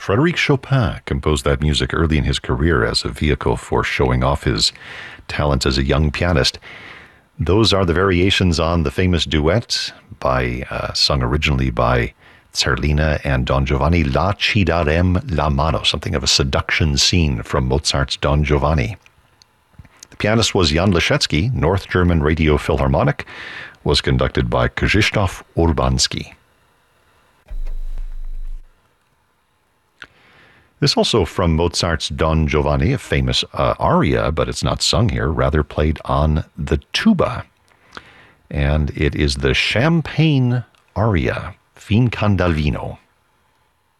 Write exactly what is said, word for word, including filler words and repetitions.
Frédéric Chopin composed that music early in his career as a vehicle for showing off his talent as a young pianist. Those are the variations on the famous duet by uh, sung originally by Zerlina and Don Giovanni, La Ci darem la mano, something of a seduction scene from Mozart's Don Giovanni. The pianist was Jan Leschetski. North German Radio Philharmonic was conducted by Krzysztof Urbanski. This also from Mozart's Don Giovanni, a famous uh, aria, but it's not sung here, rather played on the tuba. And it is the Champagne aria, Fin can dal vino.